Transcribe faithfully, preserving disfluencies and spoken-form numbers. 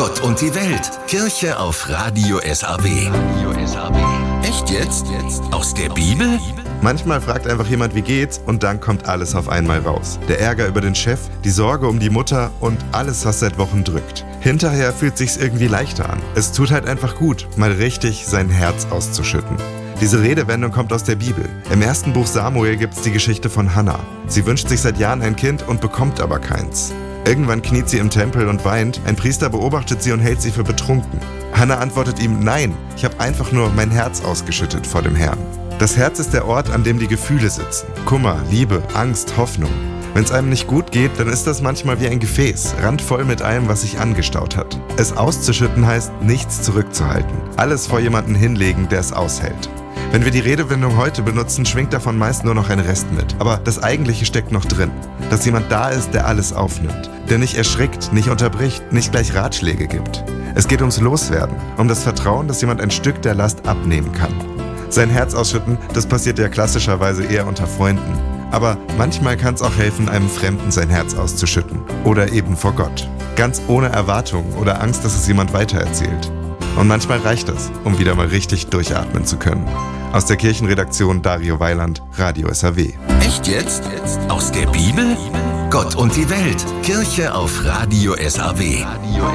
Gott und die Welt. Kirche auf Radio S A W. Radio S A W. Echt jetzt? Aus der Bibel? Manchmal fragt einfach jemand, wie geht's, und dann kommt alles auf einmal raus. Der Ärger über den Chef, die Sorge um die Mutter und alles, was seit Wochen drückt. Hinterher fühlt sich's irgendwie leichter an. Es tut halt einfach gut, mal richtig sein Herz auszuschütten. Diese Redewendung kommt aus der Bibel. Im ersten Buch Samuel gibt's die Geschichte von Hannah. Sie wünscht sich seit Jahren ein Kind und bekommt aber keins. Irgendwann kniet sie im Tempel und weint. Ein Priester beobachtet sie und hält sie für betrunken. Hannah antwortet ihm: Nein, ich habe einfach nur mein Herz ausgeschüttet vor dem Herrn. Das Herz ist der Ort, an dem die Gefühle sitzen. Kummer, Liebe, Angst, Hoffnung. Wenn es einem nicht gut geht, dann ist das manchmal wie ein Gefäß, randvoll mit allem, was sich angestaut hat. Es auszuschütten heißt, nichts zurückzuhalten. Alles vor jemanden hinlegen, der es aushält. Wenn wir die Redewendung heute benutzen, schwingt davon meist nur noch ein Rest mit. Aber das Eigentliche steckt noch drin. Dass jemand da ist, der alles aufnimmt. Der nicht erschrickt, nicht unterbricht, nicht gleich Ratschläge gibt. Es geht ums Loswerden, um das Vertrauen, dass jemand ein Stück der Last abnehmen kann. Sein Herz ausschütten, das passiert ja klassischerweise eher unter Freunden. Aber manchmal kann es auch helfen, einem Fremden sein Herz auszuschütten. Oder eben vor Gott. Ganz ohne Erwartung oder Angst, dass es jemand weitererzählt. Und manchmal reicht das, um wieder mal richtig durchatmen zu können. Aus der Kirchenredaktion Dario Weiland, Radio S A W. Echt jetzt? Aus der Bibel? Gott und die Welt. Kirche auf Radio S A W.